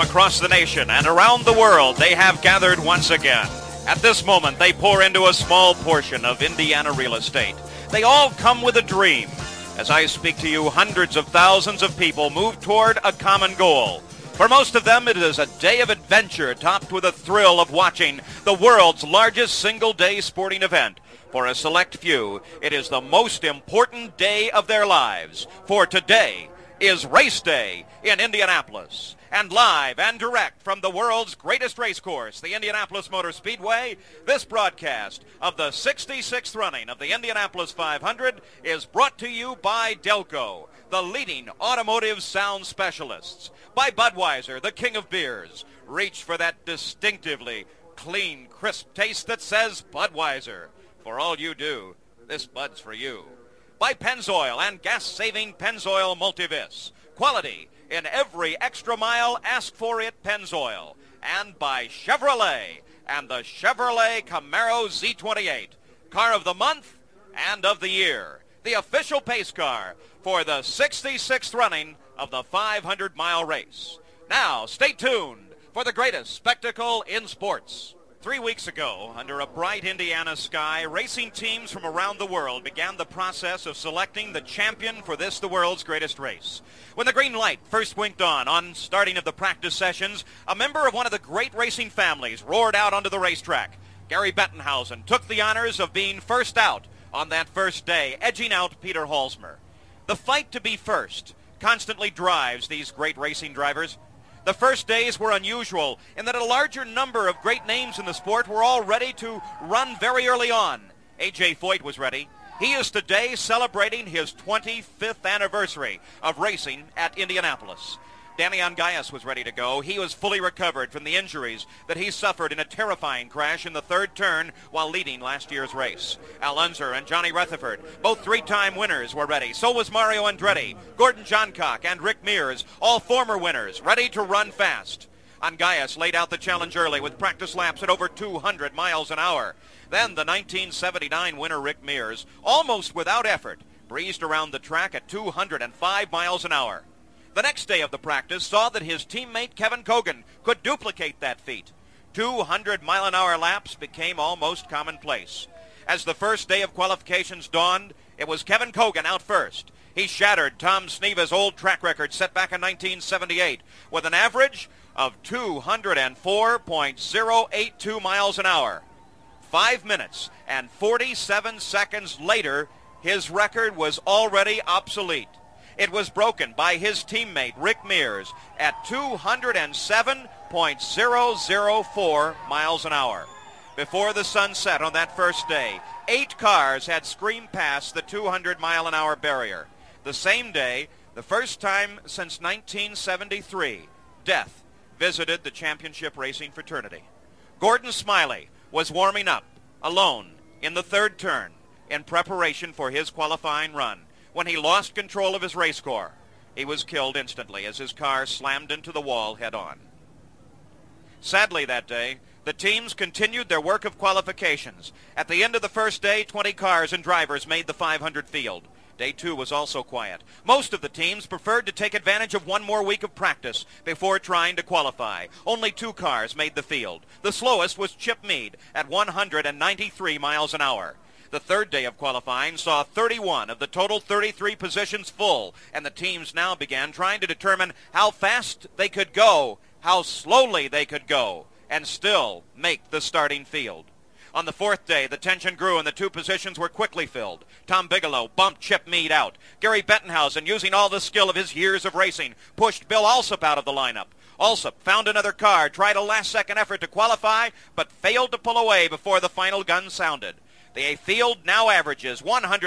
across the nation and around the world, they have gathered once again. At this moment, they pour into a small portion of Indiana real estate. They all come with a dream. As I speak to you, hundreds of thousands of people move toward a common goal. For most of them, it is a day of adventure topped with a thrill of watching the world's largest single-day sporting event. For a select few, it is the most important day of their lives. For today is race day in Indianapolis. And live and direct from the world's greatest race course, the Indianapolis Motor Speedway, this broadcast of the 66th running of the Indianapolis 500 is brought to you by Delco, the leading automotive sound specialists. By Budweiser, the king of beers. Reach for that distinctively clean, crisp taste that says Budweiser. For all you do, this Bud's for you. By Pennzoil and gas-saving Pennzoil Multivis. Quality in every extra mile, ask for it, Pennzoil. And by Chevrolet and the Chevrolet Camaro Z28. Car of the month and of the year. The official pace car for the 66th running of the 500-mile race. Now, stay tuned for the greatest spectacle in sports. 3 weeks ago, under a bright Indiana sky, racing teams from around the world began the process of selecting the champion for the world's greatest race. When the green light first winked on starting of the practice sessions, a member of one of the great racing families roared out onto the racetrack. Gary Bettenhausen took the honors of being first out on that first day, edging out Peter Halsmer. The fight to be first constantly drives these great racing drivers. The first days were unusual in that a larger number of great names in the sport were all ready to run very early on. A.J. Foyt was ready. He is today celebrating his 25th anniversary of racing at Indianapolis. Danny Ongais was ready to go. He was fully recovered from the injuries that he suffered in a terrifying crash in the third turn while leading last year's race. Al Unser and Johnny Rutherford, both three-time winners, were ready. So was Mario Andretti, Gordon Johncock, and Rick Mears, all former winners, ready to run fast. Ongais laid out the challenge early with practice laps at over 200 miles an hour. Then the 1979 winner Rick Mears, almost without effort, breezed around the track at 205 miles an hour. The next day of the practice saw that his teammate Kevin Kogan could duplicate that feat. 200-mile-an-hour laps became almost commonplace. As the first day of qualifications dawned, it was Kevin Kogan out first. He shattered Tom Sneva's old track record set back in 1978 with an average of 204.082 miles an hour. 5 minutes and 47 seconds later, his record was already obsolete. It was broken by his teammate Rick Mears at 207.004 miles an hour. Before the sun set on that first day, 8 cars had screamed past the 200-mile-an-hour barrier. The same day, the first time since 1973, death visited the championship racing fraternity. Gordon Smiley was warming up, alone, in the third turn, in preparation for his qualifying run, when he lost control of his race car. He was killed instantly as his car slammed into the wall head-on. Sadly that day, the teams continued their work of qualifications. At the end of the first day, 20 cars and drivers made the 500 field. Day 2 was also quiet. Most of the teams preferred to take advantage of one more week of practice before trying to qualify. Only 2 cars made the field. The slowest was Chip Mead at 193 miles an hour. The third day of qualifying saw 31 of the total 33 positions full, and the teams now began trying to determine how fast they could go, how slowly they could go, and still make the starting field. On the fourth day, the tension grew and the 2 positions were quickly filled. Tom Bigelow bumped Chip Mead out. Gary Bettenhausen, using all the skill of his years of racing, pushed Bill Alsop out of the lineup. Alsop found another car, tried a last-second effort to qualify, but failed to pull away before the final gun sounded. The field now averages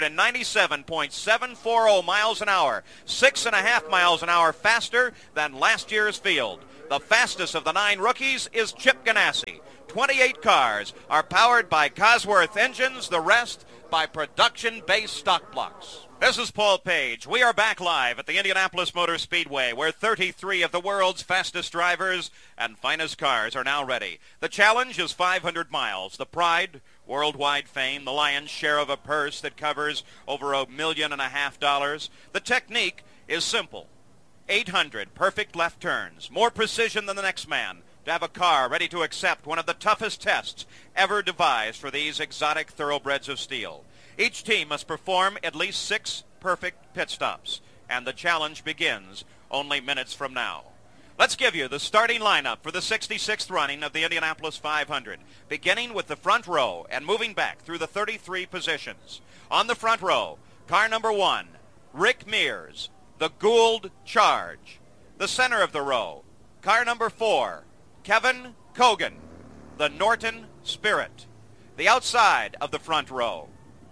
197.740 miles an hour, 6.5 miles an hour faster than last year's field. The fastest of the 9 rookies is Chip Ganassi. 28 cars are powered by Cosworth engines, the rest by production-based stock blocks. This is Paul Page. We are back live at the Indianapolis Motor Speedway, where 33 of the world's fastest drivers and finest cars are now ready. The challenge is 500 miles. The pride, worldwide fame, the lion's share of a purse that covers over $1.5 million. The technique is simple. 800 perfect left turns, more precision than the next man, to have a car ready to accept one of the toughest tests ever devised for these exotic thoroughbreds of steel. Each team must perform at least 6 perfect pit stops, and the challenge begins only minutes from now. Let's give you the starting lineup for the 66th running of the Indianapolis 500, beginning with the front row and moving back through the 33 positions. On the front row, car number 1, Rick Mears, the Gould Charge. The center of the row, car number 4, Kevin Cogan, the Norton Spirit. The outside of the front row,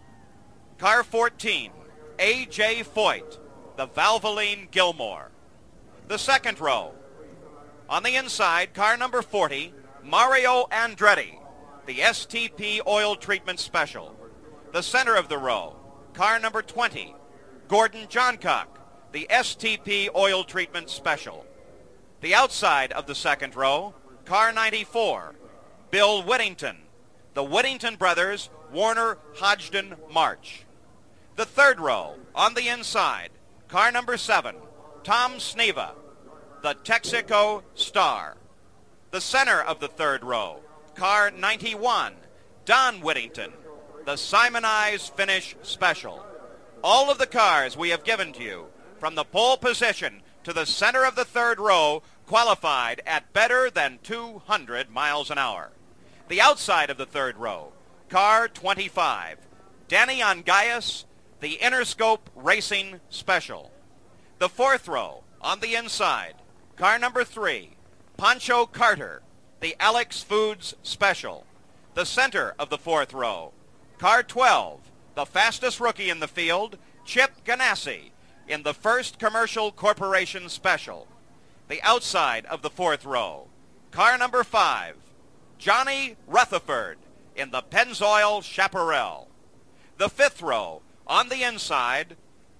car 14, A.J. Foyt, the Valvoline Gilmore. The second row, on the inside, car number 40, Mario Andretti, the STP Oil Treatment Special. The center of the row, car number 20, Gordon Johncock, the STP Oil Treatment Special. The outside of the second row, car 94, Bill Whittington, the Whittington Brothers Warner Hodgdon March. The third row, on the inside, car number 7, Tom Sneva, the Texaco Star. The center of the third row, car 91, Don Whittington, the Simonized Finish Special. All of the cars we have given to you, from the pole position to the center of the third row, qualified at better than 200 miles an hour. The outside of the third row, car 25, Danny Ongayas, the Interscope Racing Special. The fourth row, on the inside, car number 3, Pancho Carter, the Alex Foods Special. The center of the fourth row, car 12, the fastest rookie in the field, Chip Ganassi, in the First Commercial Corporation Special. The outside of the fourth row, car number 5, Johnny Rutherford, in the Pennzoil Chaparral. The fifth row, on the inside,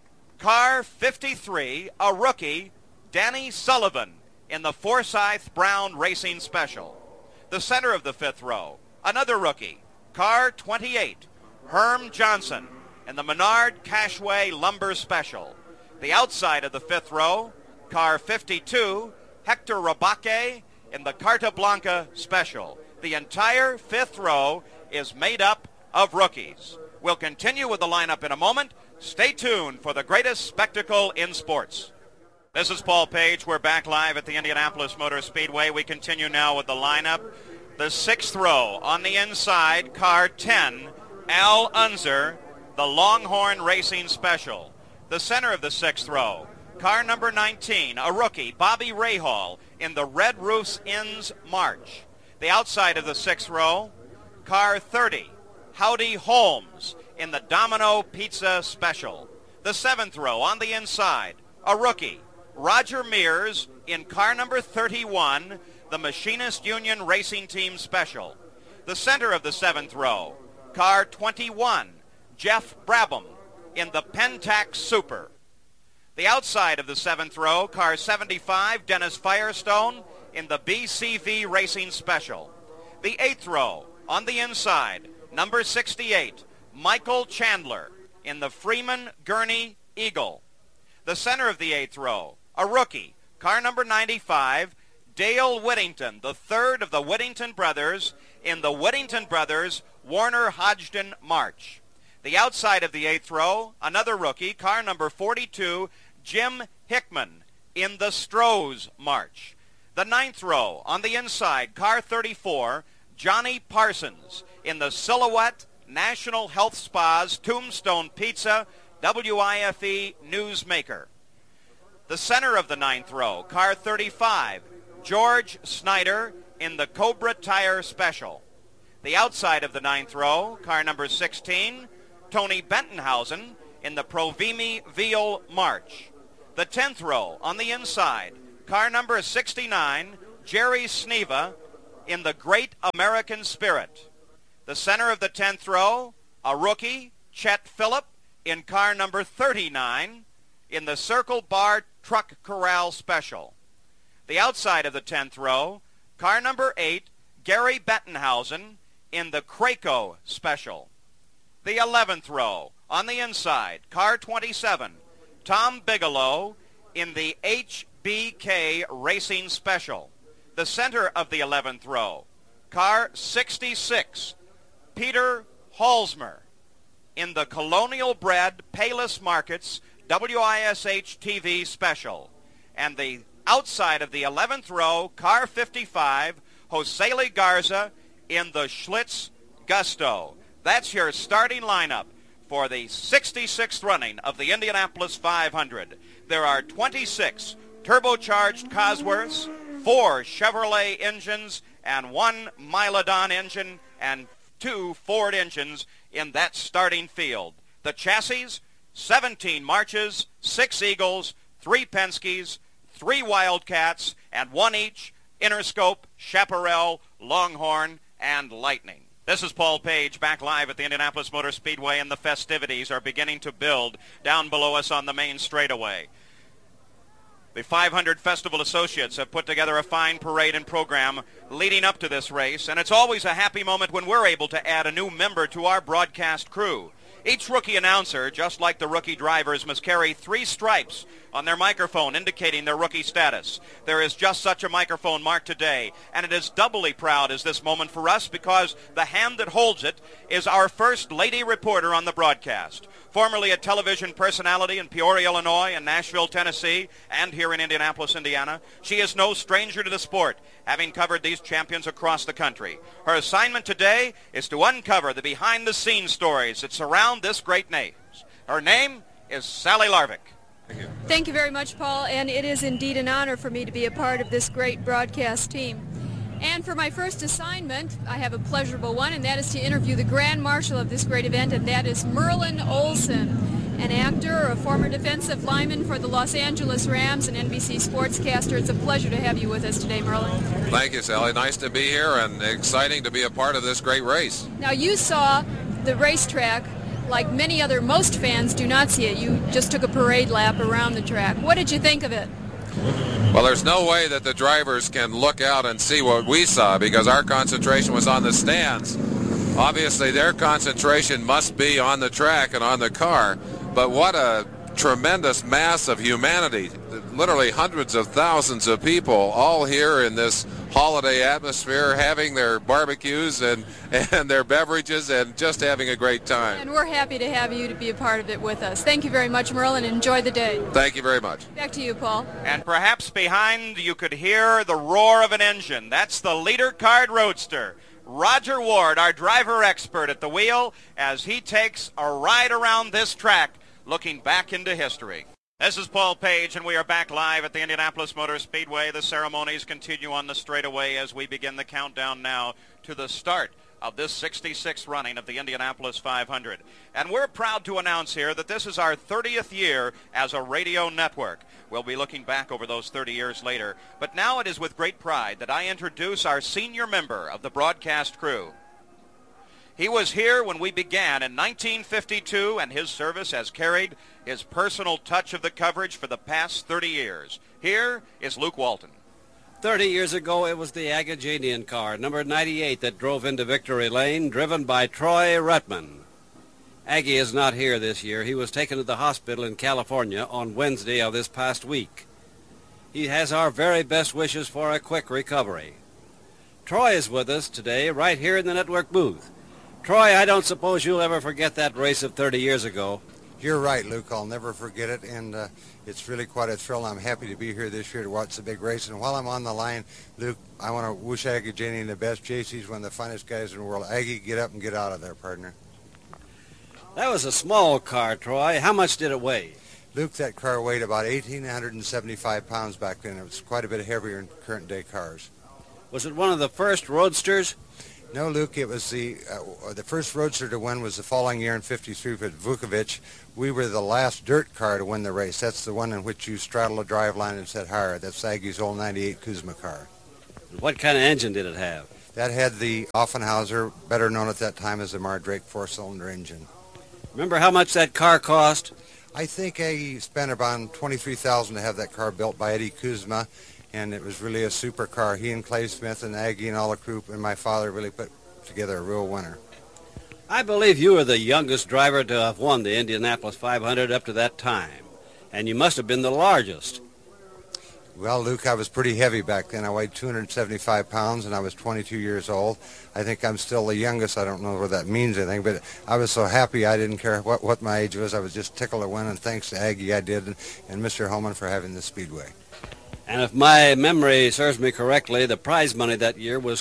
car 53, a rookie, Danny Sullivan, in the Forsyth Brown Racing Special. The center of the fifth row, another rookie, car 28, Herm Johnson, in the Menard Cashway Lumber Special. The outside of the fifth row, car 52, Hector Rabaque, in the Carta Blanca Special. The entire fifth row is made up of rookies. We'll continue with the lineup in a moment. Stay tuned for the greatest spectacle in sports. This is Paul Page. We're back live at the Indianapolis Motor Speedway. We continue now with the lineup. The sixth row, on the inside, car 10, Al Unser, the Longhorn Racing Special. The center of the sixth row, car number 19, a rookie, Bobby Rahal, in the Red Roofs Inns March. The outside of the sixth row, car 30, Howdy Holmes, in the Domino Pizza Special. The seventh row, on the inside, a rookie, Roger Mears, in car number 31, the Machinist Union Racing Team Special. The center of the seventh row, car 21, Jeff Brabham, in the Pentax Super. The outside of the seventh row, car 75, Dennis Firestone, in the BCV Racing Special. The eighth row, on the inside, number 68, Michael Chandler, in the Freeman Gurney Eagle. The center of the eighth row, a rookie, car number 95, Dale Whittington, the third of the Whittington brothers, in the Whittington Brothers Warner Hodgdon March. The outside of the eighth row, another rookie, car number 42, Jim Hickman, in the Strohs March. The ninth row, on the inside, car 34, Johnny Parsons, in the Silhouette National Health Spa's Tombstone Pizza WIFE Newsmaker. The center of the ninth row, car 35, George Snyder, in the Cobra Tire Special. The outside of the ninth row, car number 16, Tony Bentonhausen, in the Provimi Veal March. The 10th row, on the inside, car number 69, Jerry Sneva, in the Great American Spirit. The center of the 10th row, a rookie, Chet Phillip, in car number 39, in the Circle Bar Truck Corral Special. The outside of the 10th row, car number 8, Gary Bettenhausen, in the Craco Special. The 11th row, on the inside, car 27, Tom Bigelow, in the BK Racing Special. The center of the 11th row, car 66, Peter Halsmer, in the Colonial Bred Payless Markets WISH TV Special. And the outside of the 11th row, car 55, Joseli Garza, in the Schlitz Gusto. That's your starting lineup for the 66th running of the Indianapolis 500. There are 26 turbocharged Cosworths, 4 Chevrolet engines, and 1 Milodon engine, and 2 Ford engines in that starting field. The chassis, 17 Marches, 6 Eagles, 3 Penske's, 3 Wildcats, and 1 each Interscope, Chaparral, Longhorn, and Lightning. This is Paul Page back live at the Indianapolis Motor Speedway, and the festivities are beginning to build down below us on the main straightaway. The 500 Festival Associates have put together a fine parade and program leading up to this race, and it's always a happy moment when we're able to add a new member to our broadcast crew. Each rookie announcer, just like the rookie drivers, must carry 3 stripes on their microphone indicating their rookie status. There is just such a microphone marked today, and it is doubly proud as this moment for us because the hand that holds it is our first lady reporter on the broadcast. Formerly a television personality in Peoria, Illinois, and Nashville, Tennessee, and here in Indianapolis, Indiana, she is no stranger to the sport, having covered these champions across the country. Her assignment today is to uncover the behind-the-scenes stories that surround this great name. Her name is Sally Larvik. Thank you. Thank you very much, Paul, and it is indeed an honor for me to be a part of this great broadcast team. And for my first assignment, I have a pleasurable one, and that is to interview the Grand Marshal of this great event, and that is Merlin Olsen, an actor, a former defensive lineman for the Los Angeles Rams, and NBC sportscaster. It's a pleasure to have you with us today, Merlin. Thank you, Sally. Nice to be here and exciting to be a part of this great race. Now, you saw the racetrack like most fans do not see it. You just took a parade lap around the track. What did you think of it? Well, there's no way that the drivers can look out and see what we saw because our concentration was on the stands. Obviously, their concentration must be on the track and on the car, but what a tremendous mass of humanity. Literally hundreds of thousands of people all here in this holiday atmosphere having their barbecues and their beverages and just having a great time. And we're happy to have you to be a part of it with us. Thank you very much, Merlin. Enjoy the day. Thank you very much. Back to you, Paul. And perhaps behind you could hear the roar of an engine. That's the Leader Card Roadster. Roger Ward, our driver expert at the wheel, as he takes a ride around this track looking back into history. This is Paul Page, and we are back live at the Indianapolis Motor Speedway. The ceremonies continue on the straightaway as we begin the countdown now to the start of this 66th running of the Indianapolis 500. And we're proud to announce here that this is our 30th year as a radio network. We'll be looking back over those 30 years later. But now it is with great pride that I introduce our senior member of the broadcast crew. He was here when we began in 1952, and his service has carried his personal touch of the coverage for the past 30 years. Here is Luke Walton. 30 years ago, it was the Agajanian car, number 98, that drove into Victory Lane, driven by Troy Ruttman. Aggie is not here this year. He was taken to the hospital in California on Wednesday of this past week. He has our very best wishes for a quick recovery. Troy is with us today, right here in the network booth. Troy, I don't suppose you'll ever forget that race of 30 years ago. You're right, Luke. I'll never forget it, and it's really quite a thrill. I'm happy to be here this year to watch the big race. And while I'm on the line, Luke, I want to wish Agajanian the best. JC's one of the finest guys in the world. Aggie, get up and get out of there, partner. That was a small car, Troy. How much did it weigh? Luke, that car weighed about 1,875 pounds back then. It was quite a bit heavier than current-day cars. Was it one of the first roadsters? No, Luke, it was the first roadster to win was the following year in 53 with Vukovic. We were the last dirt car to win the race. That's the one in which you straddle a drive line and set higher. That's Aggie's old 98 Kuzma car. What kind of engine did it have? That had the Offenhauser, better known at that time as the Mardrake four-cylinder engine. Remember how much that car cost? I think Aggie spent about $23,000 to have that car built by Eddie Kuzma, and it was really a super car. He and Clay Smith and Aggie and all the crew and my father really put together a real winner. I believe you were the youngest driver to have won the Indianapolis 500 up to that time, and you must have been the largest. Well, Luke, I was pretty heavy back then. I weighed 275 pounds, and I was 22 years old. I think I'm still the youngest. I don't know whether that means anything, but I was so happy I didn't care what my age was. I was just tickled to win, and thanks to Aggie I did, and Mr. Holman for having the Speedway. And if my memory serves me correctly, the prize money that year was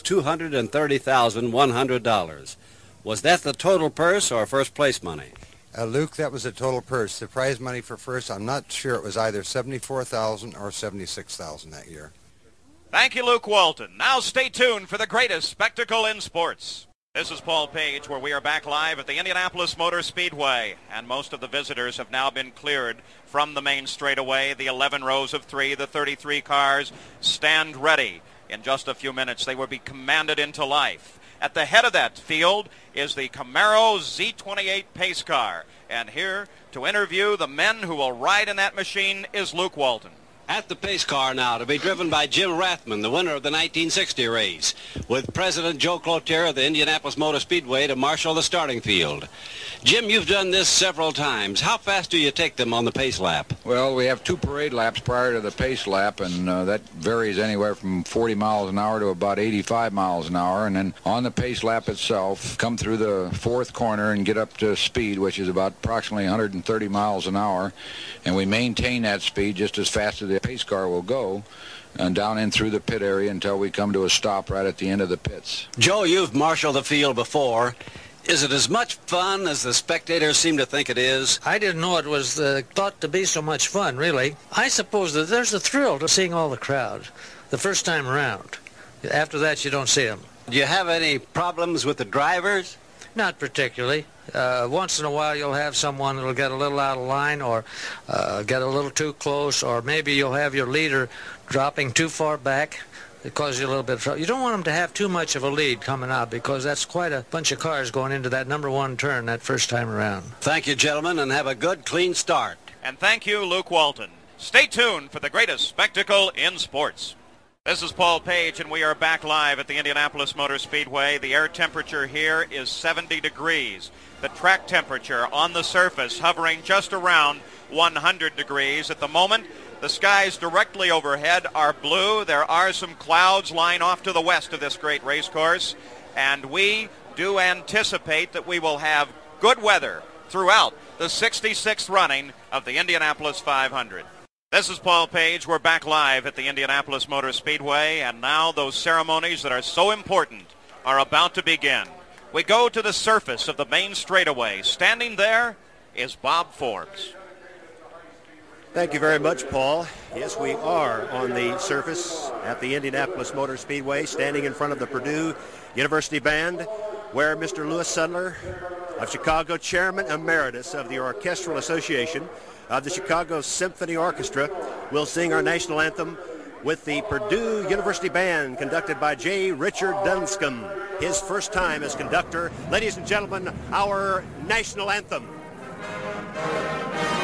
$230,100. Was that the total purse or first place money? Luke, that was a total purse. The prize money for first, I'm not sure, it was either $74,000 or $76,000 that year. Thank you, Luke Walton. Now stay tuned for the greatest spectacle in sports. This is Paul Page, where we are back live at the Indianapolis Motor Speedway, and most of the visitors have now been cleared from the main straightaway. The 11 rows of three, the 33 cars stand ready. In just a few minutes, they will be commanded into life. At the head of that field is the Camaro Z28 pace car. And here to interview the men who will ride in that machine is Luke Walton. At the pace car now, to be driven by Jim Rathman, the winner of the 1960 race, with President Joe Cloutier of the Indianapolis Motor Speedway to marshal the starting field. Jim, you've done this several times. How fast do you take them on the pace lap? Well, we have 2 parade laps prior to the pace lap, and that varies anywhere from 40 miles an hour to about 85 miles an hour. And then on the pace lap itself, come through the 4th corner and get up to speed, which is about approximately 130 miles an hour. And we maintain that speed just as fast as the pace car will go, and down in through the pit area until we come to a stop right at the end of the pits. Joe, you've marshaled the field before. Is it as much fun as the spectators seem to think it is? I didn't know it was thought to be so much fun, really. I suppose that there's a thrill to seeing all the crowd the first time around. After that, you don't see them. Do you have any problems with the drivers? Not particularly. Once in a while you'll have someone that'll get a little out of line or get a little too close, or maybe you'll have your leader dropping too far back. It causes you a little bit of trouble. You don't want them to have too much of a lead coming out, because that's quite a bunch of cars going into that number 1 turn that first time around. Thank you, gentlemen, and have a good, clean start. And thank you, Luke Walton. Stay tuned for the greatest spectacle in sports. This is Paul Page, and we are back live at the Indianapolis Motor Speedway. The air temperature here is 70 degrees. The track temperature on the surface hovering just around 100 degrees. At the moment, the skies directly overhead are blue. There are some clouds lying off to the west of this great race course, and we do anticipate that we will have good weather throughout the 66th running of the Indianapolis 500. This is Paul Page. We're back live at the Indianapolis Motor Speedway, and now those ceremonies that are so important are about to begin. We go to the surface of the main straightaway. Standing there is Bob Forbes. Thank you very much, Paul. Yes, we are on the surface at the Indianapolis Motor Speedway, standing in front of the Purdue University Band, where Mr. Louis Sudler of Chicago, Chairman Emeritus of the Orchestral Association of the Chicago Symphony Orchestra, will sing our national anthem with the Purdue University Band, conducted by J. Richard Dunscombe, his first time as conductor. Ladies and gentlemen, our national anthem.